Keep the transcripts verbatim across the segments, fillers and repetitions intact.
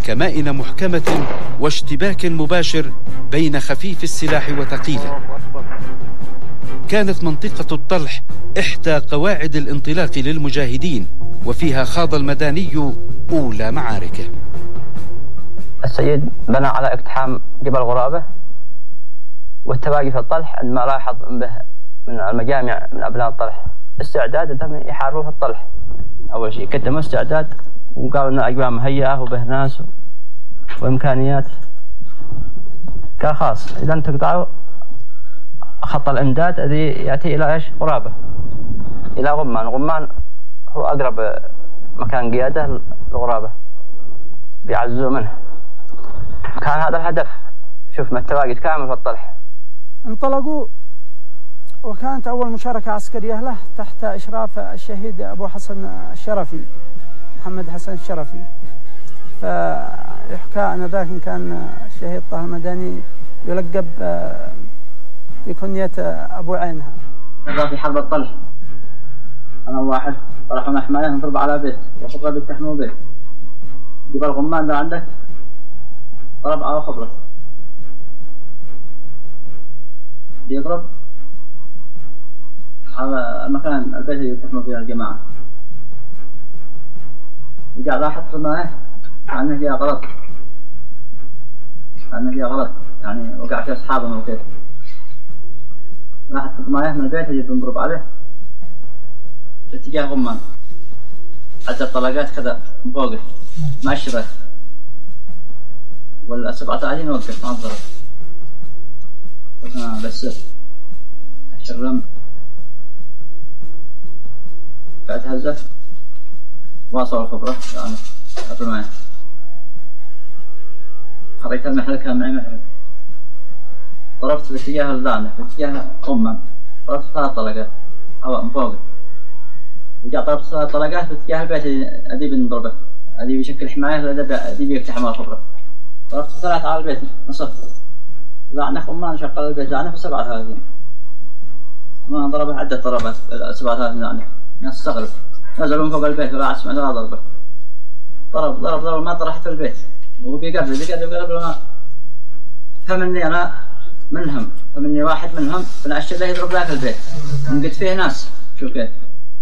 كمائن محكمة واشتباك مباشر بين خفيف السلاح وثقيله. كانت منطقة الطلح إحدى قواعد الانطلاق للمجاهدين، وفيها خاض المدني أولى معاركه. السيد بنى على اقتحام جبل غرابة والتواقي في الطلح عندما لاحظ به من المجامع من أبناء الطلح استعداد أنهم يحاربوا في الطلح. أول شيء قدموا استعداد وقالوا أن أجواء مهيئة وبه ناس وإمكانيات. قال خاص إذا أنتم تقطعوا خط الإمداد الذي يأتي إلى إيش؟ غرابة، إلى غمان. غمان هو أقرب مكان قيادة للغرابة، بيعزوا منه. كان هذا الهدف. شوف ما التواجد كامل في الطلح. انطلقوا، وكانت أول مشاركة عسكرية له تحت إشراف الشهيد أبو حسن الشرفي، محمد حسن الشرفي. فيحكى أن ذاك كان الشهيد طه المدني يلقب بكنية أبو عينها. في حرب الطلح أنا واحد طلعوا محماية نضرب على بيت وخبرة بالتحمو بيت. جبل غمان ده عندك ضرب على خبرة بيضرب على المكان البيت اللي يتحموا فيها الجماعة. وجاء لاحظ في الماء كأنه فيها غلط، كأنه فيها غلط يعني وقع في أصحابهم وكيف. لاحظ في الماء من البيت اللي بنضرب عليه باتجاه غمان. عدة طلقات كذا فوقه ما الشبه ولا سبعة عشر وقف ما ضرب. بس الشرم بعد هزة واصل الخبرة يعني قبل ما خريت المحل كان معي محل. ضربت باتجاه اللعنة باتجاه غمان، ضربت ثلاث طلقات هواء من فوقه. وجاء ضربت ثلاث طلقات باتجاه البيت اللي بنضربه اللي بيشكل حماية اللي بيقتحم الخبرة. ضربت ثلاث على البيت نصف لعنة غمان شغل البيت لعنة في سبعة ثلاثين. ما ضربه عدة ضربات سبعة ثلاثين لعنة. الناس استغرب نزلوا من فوق البيت ولا عسمع لا ضربه. ضرب ضرب ضرب ما طرحت في البيت وهو بيقرب بيقرب بيقرب ما فمني أنا منهم فمني واحد منهم فنعش الله يضرب ذاك البيت نقد فيه ناس. شوف كيف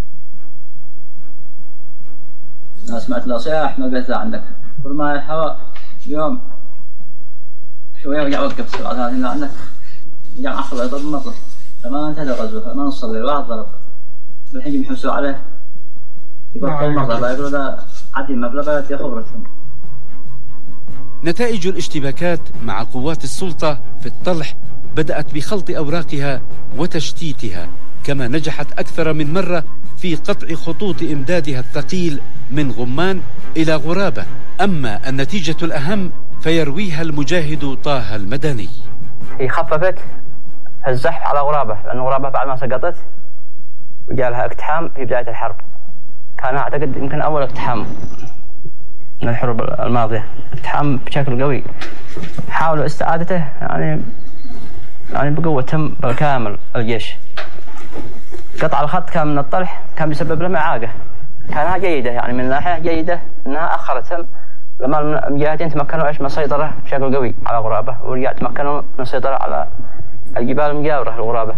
ناس سمعت الأصياح ما البيت لا عندك كل ما الهواء يوم شوية وجع وقف سبعة ثلاثين لا عندك جاء أخذ يضرب المطر. فما انتهى الغزو ما نصل للواحد ضرب بالحين يحمسوا عليه يقول كل مرة لا يقولوا لا عدي مبلغ يا خبرتهم. نتائج الاشتباكات مع قوات السلطة في الطلح بدأت بخلط أوراقها وتشتيتها، كما نجحت أكثر من مرة في قطع خطوط إمدادها الثقيل من غمان إلى غرابة. أما النتيجة الأهم فيرويها المجاهد طه المدني. هي خففت الزحف على غرابة، لأن غرابة بعد ما سقطت وجاء لها اقتحام في بداية الحرب. كان أعتقد يمكن أول اقتحام من الحروب الماضية، اقتحام بشكل قوي. حاولوا استعادته يعني يعني بقوتهم بالكامل الجيش. قطع الخط كان من الطلح كان بيسبب لهم إعاقة. كانها جيدة يعني من ناحية جيدة أنها أخرتهم لما المجاهدين تمكنوا إيش من السيطرة بشكل قوي على غرابة، ورجع تمكنوا من السيطرة على الجبال المجاورة للغرابة.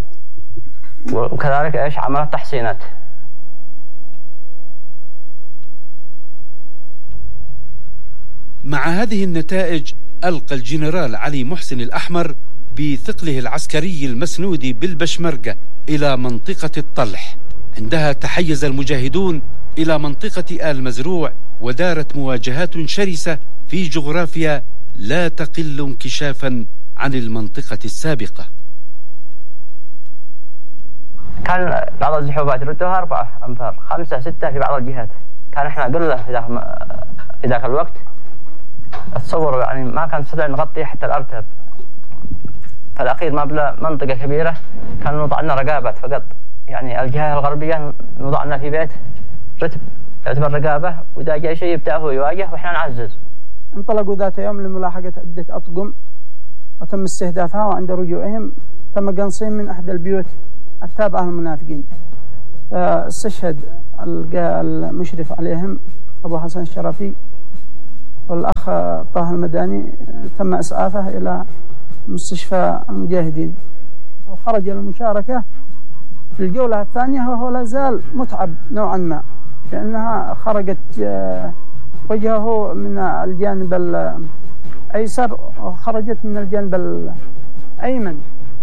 وكذلك إيش عملت تحسينات. مع هذه النتائج ألقى الجنرال علي محسن الأحمر بثقله العسكري المسنود بالبشمركة إلى منطقة الطلح. عندها تحيز المجاهدون إلى منطقة آل مزروع، ودارت مواجهات شرسة في جغرافيا لا تقل انكشافا عن المنطقة السابقة. كان بعض الزحوفات يردوها أربعة أمتار خمسة ستة في بعض الجهات. كان إحنا قلة في ذاك في ذاك الوقت. تصوروا يعني ما كان نستطيع نغطي حتى الأرتب. فالأخير ما بلا منطقة كبيرة كان نوضع لنا رقابات فقط. يعني الجهة الغربية نوضع لنا في بيت رتب يعتبر رقابة، وإذا جاء شيء يبدأ هو يواجه وإحنا نعزز. انطلقوا ذات يوم لملاحقة عدة أطقم وتم استهدافها، وعند رجوعهم تم قنصهم من أحد البيوت التابعة للمنافقين. فاستشهد المشرف عليهم أبو حسن الشرفي والأخ طه المداني تم إسعافه إلى مستشفى المجاهدين، وخرج للمشاركة في الجولة الثانية وهو لا زال متعب نوعا ما، لأنها خرجت وجهه من الجانب الأيسر وخرجت من الجانب الأيمن.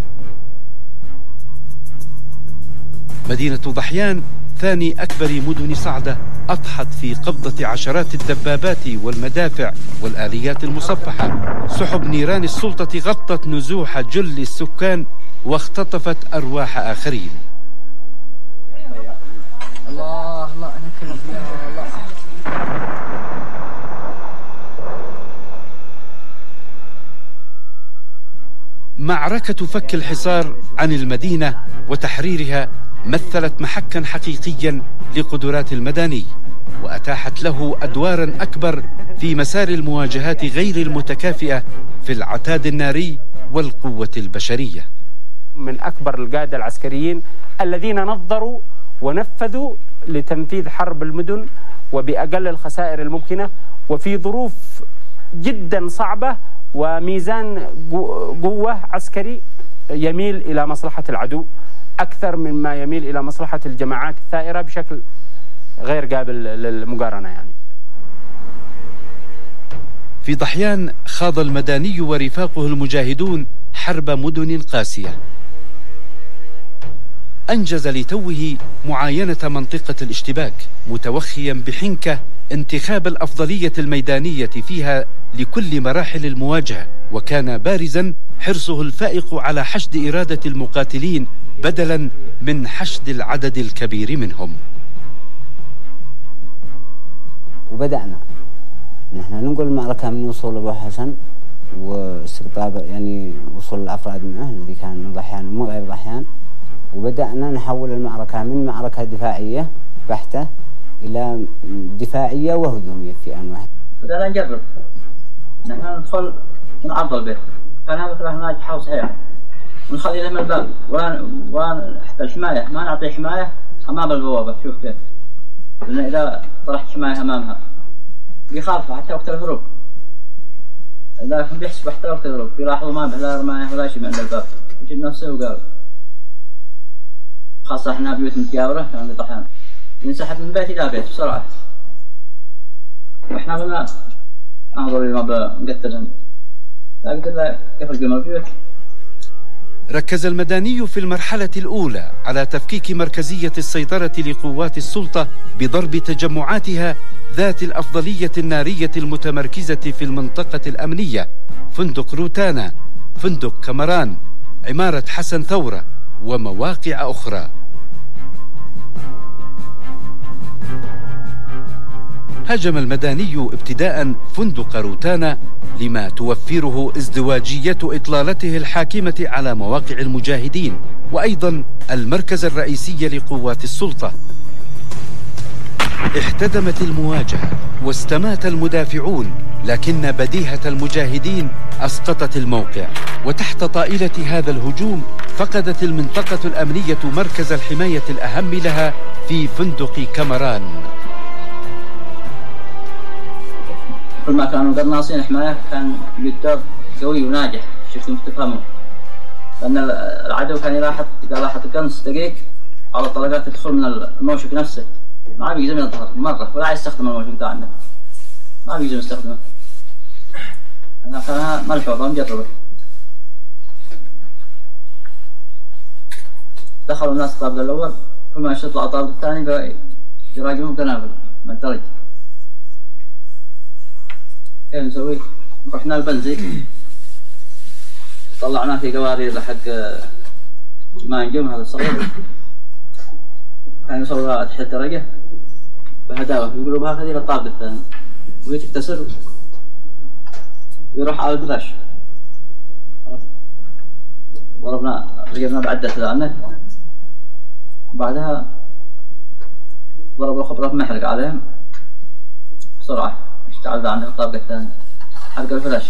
مدينة ضحيان ثاني أكبر مدن صعدة أضحت في قبضة عشرات الدبابات والمدافع والآليات المصفحة. سحب نيران السلطة غطت نزوح جل السكان واختطفت أرواح آخرين. الله الله أنا الله. معركة فك الحصار عن المدينة وتحريرها مثلت محكا حقيقيا لقدرات المداني، وأتاحت له أدوارا أكبر في مسار المواجهات غير المتكافئة في العتاد الناري والقوة البشرية. من أكبر القادة العسكريين الذين نظروا ونفذوا لتنفيذ حرب المدن وبأقل الخسائر الممكنة وفي ظروف جدا صعبة وميزان قوة عسكري يميل إلى مصلحة العدو أكثر مما يميل إلى مصلحة الجماعات الثائرة بشكل غير قابل للمقارنة. يعني في ضحيان خاض المداني ورفاقه المجاهدون حرب مدن قاسية. أنجز لتوه معاينة منطقة الاشتباك، متوخيا بحنكة انتخاب الأفضلية الميدانية فيها لكل مراحل المواجهة، وكان بارزا حرصه الفائق على حشد إرادة المقاتلين بدلا من حشد العدد الكبير منهم. وبدأنا نحن ننقل المعركة من وصول أبو حسن واستقطاب يعني وصول الأفراد معه الذي كان من ضحيان ومو غير ضحيان، وبدأنا نحول المعركة من معركة دفاعية بحتة إلى دفاعية وهجومية في آن واحد. بدأنا نجرب نحن ندخل نعرض البيت، كان هذا فكرة ناجحة وصحيحة، ونخلي لهم الباب وان وان حتى الحماية ما نعطي حماية أمام البوابة. شوف كيف، لأن إذا طرحت حماية أمامها بيخافوا حتى وقت الهروب، لكن بيحسبوا حتى وقت الهروب بيلاحظوا ما بلا رماية ولا شيء عند الباب، يجيب نفسه وقال. خاصة إحنا بيوت متجاورة كان ضحيان ينسحب من بيت إلى بيت بسرعة، وإحنا قلنا انظروا لما بنقتلهم لا قلت له كيف القمر بيوت. ركز المداني في المرحلة الأولى على تفكيك مركزية السيطرة لقوات السلطة بضرب تجمعاتها ذات الأفضلية النارية المتمركزة في المنطقة الأمنية، فندق روتانا، فندق كامران، عمارة حسن ثورة ومواقع أخرى. هاجم المداني ابتداء فندق روتانا لما توفره ازدواجية إطلالته الحاكمة على مواقع المجاهدين، وأيضا المركز الرئيسي لقوات السلطة. احتدمت المواجهة واستمات المدافعون، لكن بديهة المجاهدين أسقطت الموقع، وتحت طائلة هذا الهجوم فقدت المنطقة الأمنية مركز الحماية الأهم لها في فندق كامران. كل ما كانوا قناصين حماية كان قدام قوي وناجح، شفتم تفهموا، لأن العدو كان يلاحظ إذا لاحظ القنص دقيق على الطلقات تدخل من الموشك نفسه، ما بيقدر من الظهر مرة ولا يستخدم الموشك بتاعنا، ما بيقدر يستخدمه. أنا كان ملحوظة مجربة. دخلوا الناس الطابق الأول، كل ما يطلع الطابق الثاني يراجعون قنابل من الدرج. كيف نسوي؟ رحنا البنزي طلعناه في قوارير حق ما ينجم هذا الصغير، كان يصور تحت درجة بهداوة يقولوا بها هذه الطابق الثاني ويتكسر ويروح على البلاش. ضربنا رجعنا بعدة ثانية، وبعدها ضربوا خبرة محرق عليهم بسرعة، اشتعل عنده الطابق الثاني حرق الفلاش.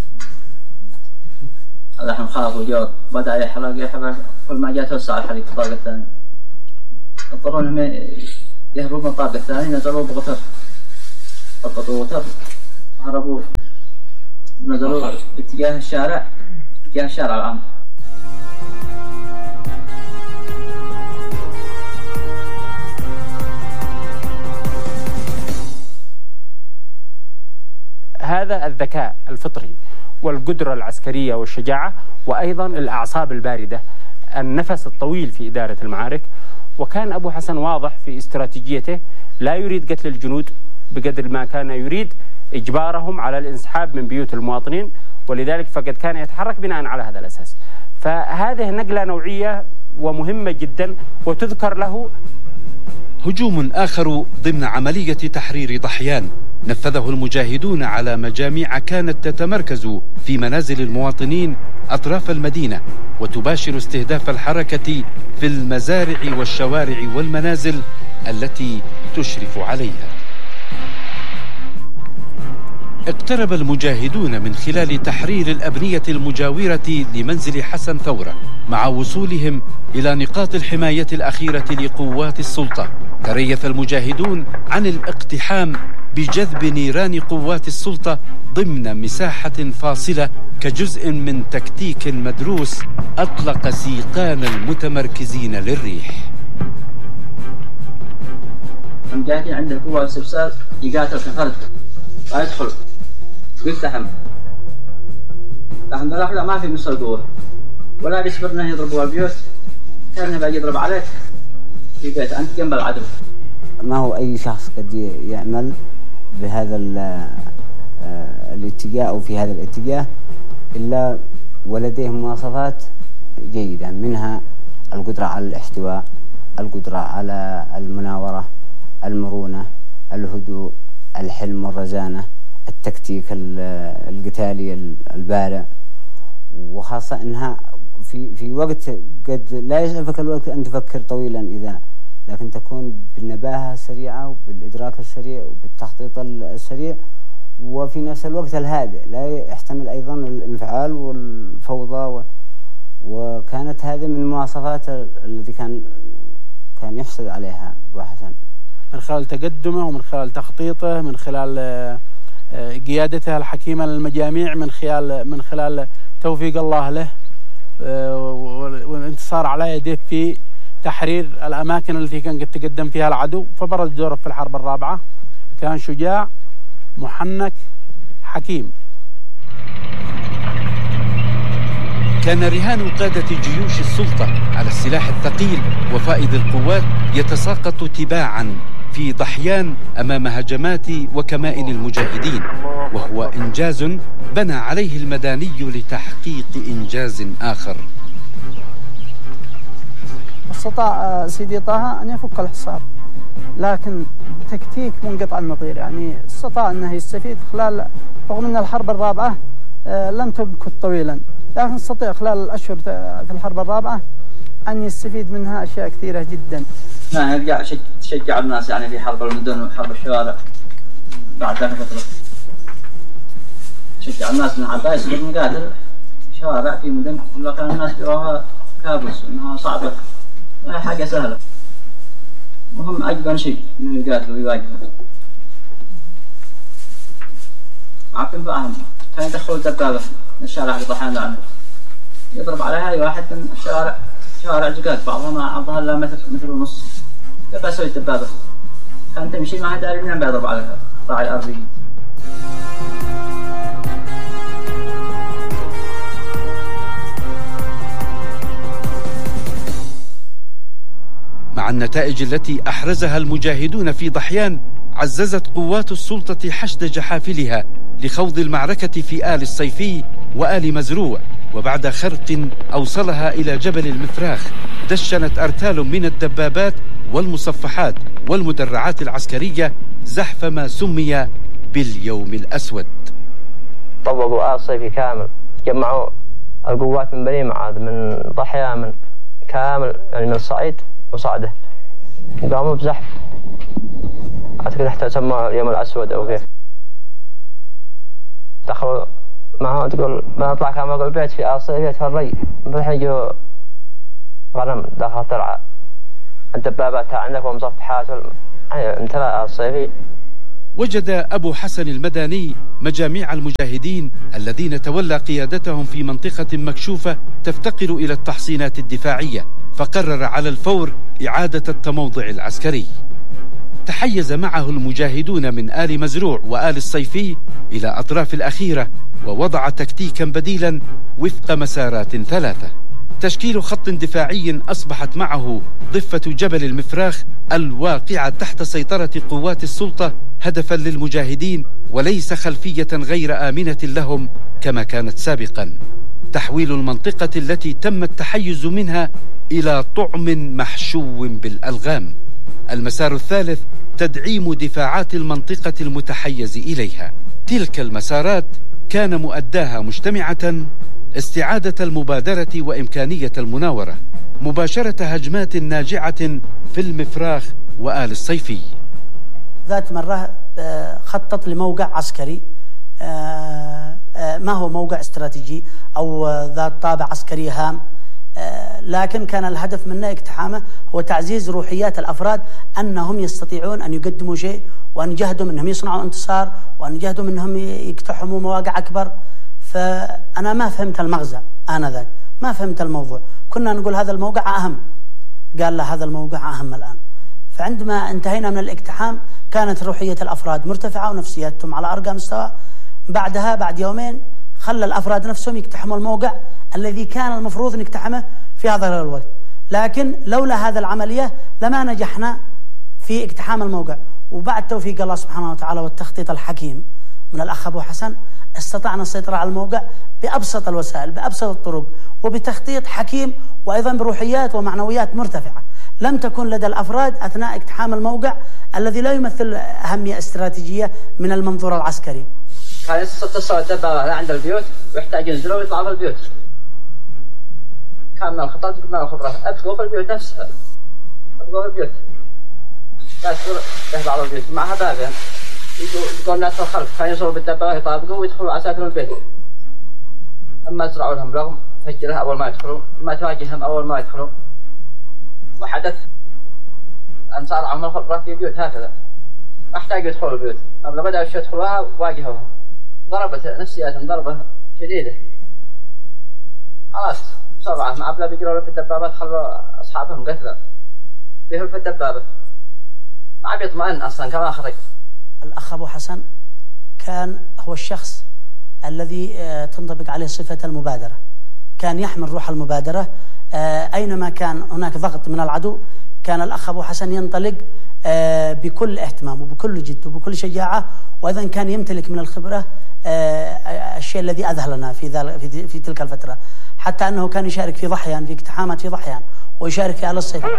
هذا احنا خاف وجور بدأ يحرق يحرق، كل ما جاء توسع الحريق في الطابق الثاني، اضطروا انهم يهربوا من الطابق الثاني، نزلوا بغتر، خططوا غتر هربوا نزلوا باتجاه الشارع اتجاه الشارع العام. هذا الذكاء الفطري والقدرة العسكرية والشجاعة، وأيضا الأعصاب الباردة، النفس الطويل في إدارة المعارك. وكان أبو حسن واضح في استراتيجيته، لا يريد قتل الجنود بقدر ما كان يريد إجبارهم على الانسحاب من بيوت المواطنين، ولذلك فقد كان يتحرك بناء على هذا الأساس. فهذه نقلة نوعية ومهمة جدا وتذكر له. هجوم آخر ضمن عملية تحرير ضحيان نفذه المجاهدون على مجاميع كانت تتمركز في منازل المواطنين أطراف المدينة، وتباشر استهداف الحركة في المزارع والشوارع والمنازل التي تشرف عليها. اقترب المجاهدون من خلال تحرير الأبنية المجاورة لمنزل حسن ثورة، مع وصولهم إلى نقاط الحماية الأخيرة لقوات السلطة. تريث المجاهدون عن الاقتحام بجذب نيران قوات السلطة ضمن مساحة فاصلة كجزء من تكتيك مدروس أطلق سيقان المتمركزين للريح. المجاهدين عنده قوة استفسار يقاتل كفرد ويدخل ويقتحم، لكن لا ما في مثل قوة ولا بيصبر انه يضربوا البيوت، كان بقى يضرب عليك في بيت انت جنب العدو. ما هو اي شخص قد يعمل بهذا الاتجاه او في هذا الاتجاه الا ولديه مواصفات جيدة، منها القدرة على الاحتواء، القدرة على المناورة، المرونة، الهدوء، الحلم والرزانة، التكتيك القتالي البارع، وخاصة انها في في وقت قد لا يسعفك الوقت ان تفكر طويلا اذا، لكن تكون بالنباهة السريعة وبالادراك السريع وبالتخطيط السريع، وفي نفس الوقت الهادئ، لا يحتمل ايضا الانفعال والفوضى و وكانت هذه من المواصفات التي كان كان يحسد عليها أبو حسن من خلال تقدمه ومن خلال تخطيطه، من خلال قيادته الحكيمة للمجاميع، من خلال من خلال توفيق الله له والانتصار على يديه في تحرير الأماكن التي كان قد تقدم فيها العدو. فبرز دوره في الحرب الرابعة، كان شجاع محنك حكيم. كان رهان قادة جيوش السلطة على السلاح الثقيل وفائض القوات يتساقط تباعا في ضحيان أمام هجمات وكمائن المجاهدين، وهو إنجاز بنى عليه المداني لتحقيق إنجاز آخر. استطاع سيدي طه أن يفك الحصار، لكن تكتيك منقطع النظير، يعني استطاع أنه يستفيد خلال، رغم أن الحرب الرابعة لم تمكث طويلا، لكن استطيع خلال الأشهر في الحرب الرابعة أن يستفيد منها أشياء كثيرة جدا. نعم، يرجع تشجع الناس يعني في حرب المدن وحرب الشوارع بعد ذلك فترة، تشجع الناس من عداء يصير مقاتل شوارع في مدن، ولا كان الناس يروها كابوس إنها صعبة، ما حاجة سهلة، مهم أجبن شيء إنه يقاتل ويواجه. عارفين فاهم، كان يدخل دبابة من الشارع في ضحيان عنه، يضرب عليها أي واحد من الشوارع، شوارع زقاق بعضها ما عرضها إلا متر متر ونص، يبقى يسوي الدبابة، كان تمشي ما حد يعرف منين بيضرب عليها راعي الأرضي. مع النتائج التي أحرزها المجاهدون في ضحيان، عززت قوات السلطة حشد جحافلها لخوض المعركة في آل الصيفي وآل مزروع، وبعد خرق أوصلها إلى جبل المفراخ دشنت أرتال من الدبابات والمصفحات والمدرعات العسكرية زحف ما سمي باليوم الأسود. طبقوا آل الصيفي كامل، جمعوا القوات من بني معاذ، من ضحيان، من كامل، يعني من الصعيد وصعده، وقاموا بزحف، أعتقد حتى سموه اليوم الأسود أو كيف. دخلوا معه، تقول بنطلع كان فوق البيت في آل الصيفي في الري، فالحين جو غنم داخل ترعى، الدبابات عندك ومصفحات، يعني امتلأ آل الصيفي وجد أبو حسن المداني مجاميع المجاهدين الذين تولى قيادتهم في منطقة مكشوفة تفتقر إلى التحصينات الدفاعية، فقرر على الفور إعادة التموضع العسكري. تحيز معه المجاهدون من آل مزروع وآل الصيفي إلى أطراف الأخيرة، ووضع تكتيكا بديلا وفق مسارات ثلاثة. تشكيل خط دفاعي أصبحت معه ضفة جبل المفراخ الواقعة تحت سيطرة قوات السلطة هدفا للمجاهدين، وليس خلفية غير آمنة لهم كما كانت سابقا. تحويل المنطقة التي تم التحيز منها إلى طعم محشو بالألغام. المسار الثالث تدعيم دفاعات المنطقة المتحيز إليها. تلك المسارات كان مؤداها مجتمعة: استعادة المبادرة وإمكانية المناورة، مباشرة هجمات ناجعة في المفراخ وآل الصيفي. ذات مرة خطط لموقع عسكري ما هو موقع استراتيجي أو ذات طابع عسكري هام، لكن كان الهدف منه اقتحامه هو تعزيز روحيات الأفراد أنهم يستطيعون أن يقدموا شيء، وأن يجهدوا أنهم يصنعوا انتصار، وأن يجهدوا أنهم يقتحموا مواقع أكبر. فأنا ما فهمت المغزى آنذاك، ما فهمت الموضوع. كنا نقول هذا الموقع أهم، قال لا هذا الموقع أهم الآن. فعندما انتهينا من الاقتحام كانت روحية الأفراد مرتفعة ونفسيتهم على أرقى مستوى. بعدها بعد يومين خلى الأفراد نفسهم يقتحموا الموقع الذي كان المفروض نقتحمه في هذا الوقت، لكن لولا هذا العملية لما نجحنا في اقتحام الموقع. وبعد توفيق الله سبحانه وتعالى والتخطيط الحكيم من الأخ أبو حسن استطعنا السيطرة على الموقع بأبسط الوسائل، بأبسط الطرق، وبتخطيط حكيم، وأيضا بروحيات ومعنويات مرتفعة لم تكن لدى الأفراد أثناء اقتحام الموقع الذي لا يمثل أهمية استراتيجية من المنظور العسكري. كان يتصل الدبابة عند البيوت ويحتاج ينزلوا ويطلعوا في البيوت. كان من الخطط من الخبرة أبقوا في البيوت نفسها، أبقوا في البيوت. لا تصير تهب على البيوت معها بابين، يقول الناس في الخلف كانوا يوصلوا بالدبابة يطابقوا ويدخلوا على ساكن البيت. أما تزرعوا لهم رغم تفجرها أول ما يدخلوا، أما تواجههم أول ما يدخلوا. وحدث أن صار عمل الخبرة في بيوت هكذا، ما احتاجوا يدخلوا البيوت، قبل بدأوا يدخلوها واجهوها. ضربت نفسياتهم ضربة شديدة. خلاص بسرعة ما عبلا بيقروا في الدبابات، خلوا أصحابهم قتلى بيهروا في الدبابة، ما عم يطمئن أصلا كما خرج. الأخ أبو حسن كان هو الشخص الذي تنطبق عليه صفة المبادرة، كان يحمل روح المبادرة. أينما كان هناك ضغط من العدو كان الأخ أبو حسن ينطلق بكل اهتمام وبكل جد وبكل شجاعة، وأيضا كان يمتلك من الخبرة الشيء الذي أذهلنا في في تلك الفترة، حتى أنه كان يشارك في ضحيان، في اقتحامات في ضحيان، ويشارك في آل الصيف.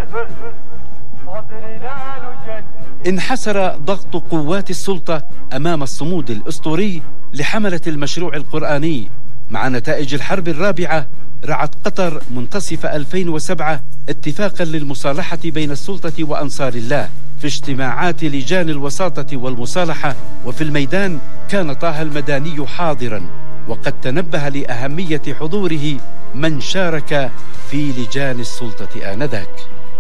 انحسر ضغط قوات السلطة أمام الصمود الأسطوري لحملة المشروع القرآني. مع نتائج الحرب الرابعة رعت قطر منتصف ألفين وسبعة اتفاقا للمصالحة بين السلطة وأنصار الله في اجتماعات لجان الوساطة والمصالحة، وفي الميدان كان طه المداني حاضرا، وقد تنبه لأهمية حضوره من شارك في لجان السلطة آنذاك.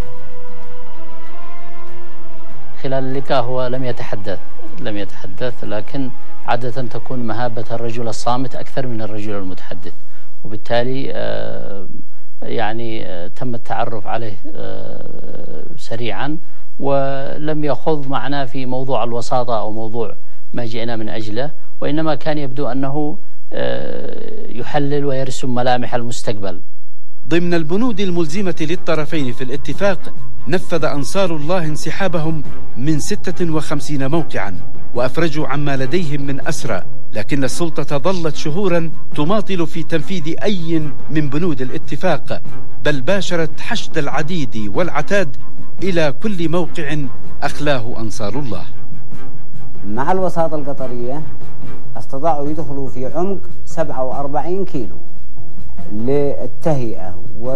خلال اللقاء هو لم يتحدث لم يتحدث لكن عادة تكون مهابة الرجل الصامت أكثر من الرجل المتحدث، وبالتالي يعني تم التعرف عليه سريعا، ولم يخوض معنا في موضوع الوساطة أو موضوع ما جئنا من أجله، وإنما كان يبدو أنه يحلل ويرسم ملامح المستقبل. ضمن البنود الملزمة للطرفين في الاتفاق نفذ أنصار الله انسحابهم من ستة وخمسين موقعا وأفرجوا عما لديهم من أسرى، لكن السلطة ظلت شهورا تماطل في تنفيذ أي من بنود الاتفاق، بل باشرت حشد العديد والعتاد إلى كل موقع أخلاه أنصار الله. مع الوساطة القطرية استطاعوا يدخلوا في عمق سبعة وأربعين كيلو للتهيئة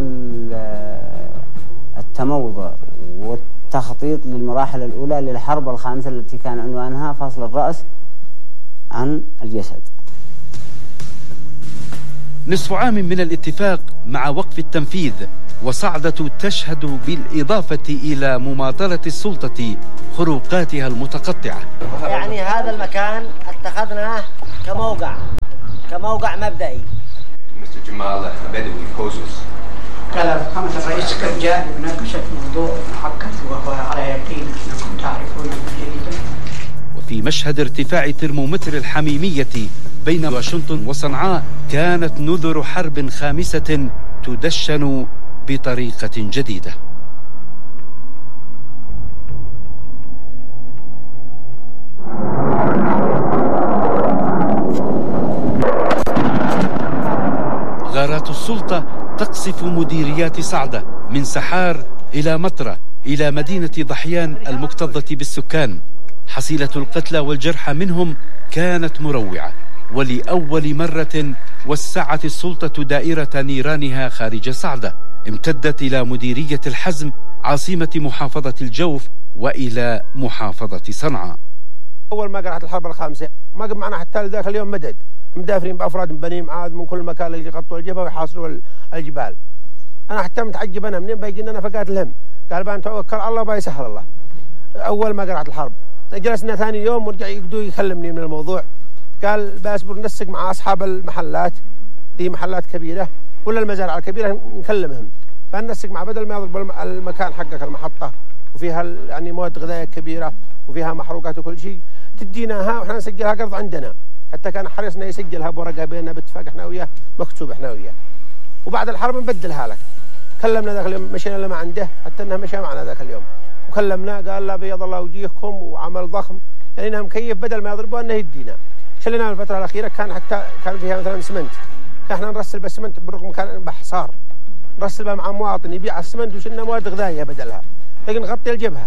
والتموضع والتخطيط للمراحل الأولى للحرب الخامسة التي كان عنوانها فصل الرأس عن الجسد. نصف عام من الاتفاق مع وقف التنفيذ وصعدة تشهد بالإضافة إلى مماطلة السلطة خروقاتها المتقطعة. يعني هذا المكان اتخذناه كموقع كموقع مبدئي. مستر جمال بدوي كوزوس قال فخامة الرئيس قد جاء لمناقشة موضوع محقق وهو على يقين أنكم تعرفونه جيدا. وفي مشهد ارتفاع ترمومتر الحميمية بين واشنطن وصنعاء كانت نذر حرب خامسة تدشن بطريقة جديدة. غارات السلطة تقصف مديريات صعدة من سحار إلى مطرة إلى مدينة ضحيان المكتظة بالسكان. حصيلة القتلى والجرحى منهم كانت مروعة، ولأول مرة وسعت السلطة دائرة نيرانها خارج صعدة، امتدت إلى مديرية الحزم عاصمة محافظة الجوف وإلى محافظة صنعاء. أول ما قرأت الحرب الخامسة ما قم معنا حتى ذاك اليوم مدد، مدافرين بأفراد من بني معاذ من كل مكان اللي يغطوا الجبهة ويحاصروا الجبال. أنا حتى متعجب أنا منين بيجي لنا فقات الهم، قال بان توكل على الله بيسهل الله. أول ما قرأت الحرب جلسنا ثاني يوم ورجع يقدو يكلمني من الموضوع، قال باسبر نسق مع أصحاب المحلات دي محلات كبيرة ولا المزارع الكبيرة نكلمهم، فنسق مع بدل ما يضرب المكان حقك المحطة وفيها يعني مواد غذائية كبيرة وفيها محروقات وكل شيء تديناها وإحنا نسجلها قرض عندنا. حتى كان حريصنا يسجلها بورقة بيننا باتفاق إحنا وياه مكتوب إحنا وياه، وبعد الحرب نبدلها لك. كلمنا ذاك اليوم مشينا لما عنده حتى إنها مشى معنا ذاك اليوم، وكلمنا قال لا بيض الله وجيهكم وعمل ضخم يعني إنها مكيف بدل ما يضربوا إنه يدينا. شلنا الفترة الأخيرة كان حتى كان فيها مثلا سمنت، كان إحنا نرسل بالسمنت بالرغم كان بحصار نرسل بها مع مواطن يبيع السمنت وشلنا مواد غذائية بدلها، لكن نغطي الجبهة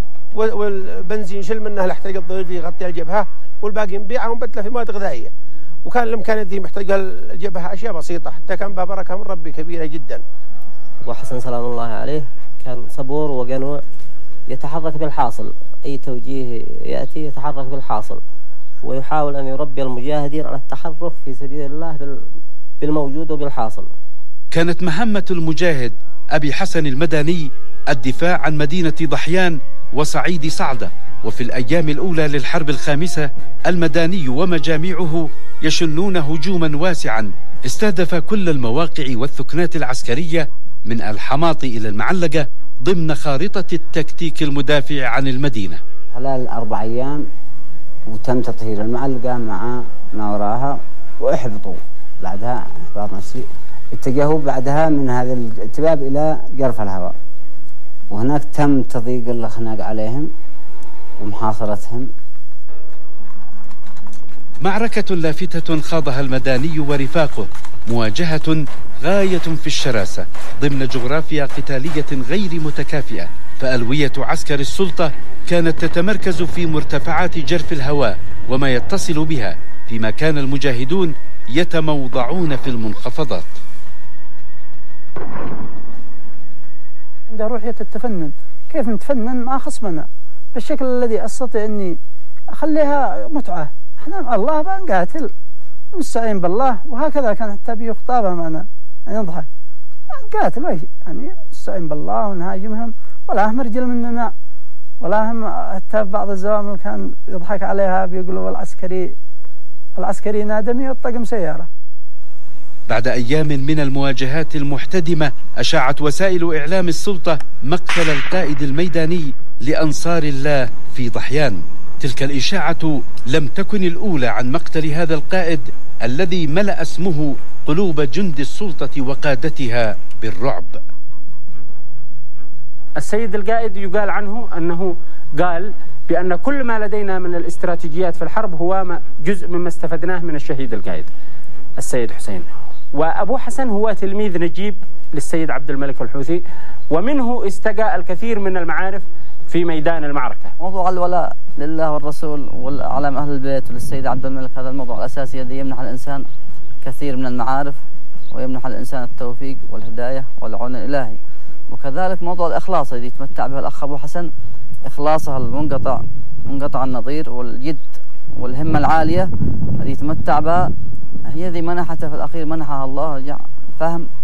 والبنزين شل منه الاحتياج الضروري يغطي الجبهة والباقي نبيعها ونبدلها في مواد غذائية. وكان الإمكانيات ذي محتاجة الجبهة أشياء بسيطة حتى كان بها بركة من ربي كبيرة جدا. وحسن سلام الله عليه كان صبور وقنوع، يتحرك بالحاصل، أي توجيه يأتي يتحرك بالحاصل، ويحاول أن يربي المجاهدين على التحرك في سبيل الله بالموجود وبالحاصل. كانت مهمة المجاهد أبي حسن المدني الدفاع عن مدينة ضحيان وصعيد صعدة. وفي الأيام الأولى للحرب الخامسة المدني ومجاميعه يشنون هجوما واسعا استهدف كل المواقع والثكنات العسكرية من الحماط إلى المعلقة ضمن خارطة التكتيك المدافع عن المدينة. خلال أربع أيام وتم تطهير المعلقة مع ما وراها وأحبطوا بعدها إحباط نفسي، اتجهوا بعدها من هذا الاتباب إلى جرف الهواء، وهناك تم تضييق الخناق عليهم ومحاصرتهم. معركة لافتة خاضها المدني ورفاقه، مواجهة غاية في الشراسة ضمن جغرافيا قتالية غير متكافئة، فألوية عسكر السلطة كانت تتمركز في مرتفعات جرف الهواء وما يتصل بها، فيما كان المجاهدون يتموضعون في المنخفضات. عند روحية التفنن، كيف نتفنن مع خصمنا بالشكل الذي أستطيع أني أخليها متعة. احنا الله بنقاتل نستعين بالله، وهكذا كان حتى بيخطابها معنا يعني نضحك نقاتل ويش يعني نستعين بالله ونهاجمهم، ولا هم رجل مننا ولا هم. حتى بعض الزوامل كان يضحك عليها بيقولوا العسكري العسكري نادمي والطقم سيارة. بعد أيام من المواجهات المحتدمة أشاعت وسائل إعلام السلطة مقتل القائد الميداني لأنصار الله في ضحيان. تلك الإشاعة لم تكن الأولى عن مقتل هذا القائد الذي ملأ اسمه قلوب جند السلطة وقادتها بالرعب. السيد القائد يقال عنه أنه قال بأن كل ما لدينا من الاستراتيجيات في الحرب هو جزء مما استفدناه من الشهيد القائد السيد حسين. وأبو حسن هو تلميذ نجيب للسيد عبد الملك الحوثي، ومنه استقى الكثير من المعارف في ميدان المعركة. موضوع الولاء لله والرسول وعلى أهل البيت وللسيد عبد الملك، هذا الموضوع الأساسي الذي يمنح الإنسان كثير من المعارف ويمنح الإنسان التوفيق والهداية والعون الإلهي. وكذلك موضوع الإخلاص الذي يتمتع به الأخ أبو حسن، إخلاصه المنقطع منقطع النظير والجد والهمة العالية التي يتمتع بها، هي ذي منحته في الأخير منحها الله فهم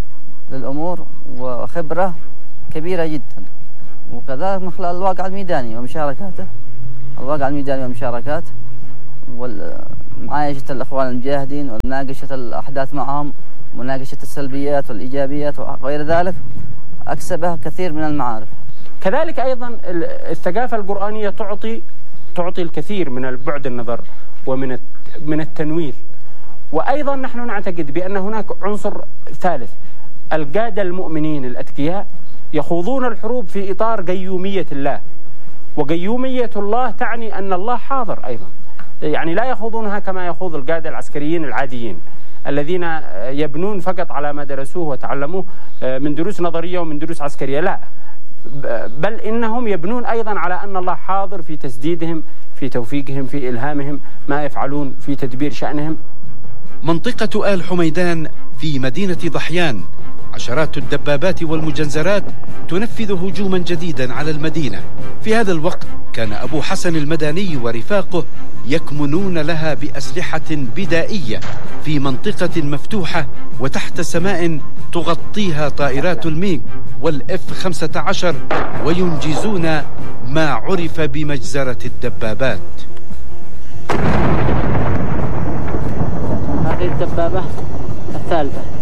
للأمور وخبرة كبيرة جدا، وكذلك من خلال الواقع الميداني ومشاركاته، الواقع الميداني والمشاركات ومعايشة الأخوان المجاهدين ومناقشة الأحداث معهم، مناقشة السلبيات والإيجابيات وغير ذلك، أكسبه كثير من المعارف. كذلك أيضا الثقافة القرآنية تعطي تعطي الكثير من البعد النظر ومن من التنوير. وأيضا نحن نعتقد بأن هناك عنصر ثالث، القادة المؤمنين الأتقياء يخوضون الحروب في إطار قيومية الله، وقيومية الله تعني أن الله حاضر أيضا، يعني لا يخوضونها كما يخوض القادة العسكريين العاديين الذين يبنون فقط على ما درسوه وتعلموه من دروس نظرية ومن دروس عسكرية، لا، بل إنهم يبنون أيضا على أن الله حاضر في تسديدهم، في توفيقهم، في إلهامهم ما يفعلون، في تدبير شأنهم. منطقة آل حميدان في مدينة ضحيان عشرات الدبابات والمجنزرات تنفذ هجوما جديدا على المدينة. في هذا الوقت كان أبو حسن المداني ورفاقه يكمنون لها بأسلحة بدائية في منطقة مفتوحة وتحت سماء تغطيها طائرات الميغ والإف خمسة عشر، وينجزون ما عرف بمجزرة الدبابات. هذه الدبابة الثالثة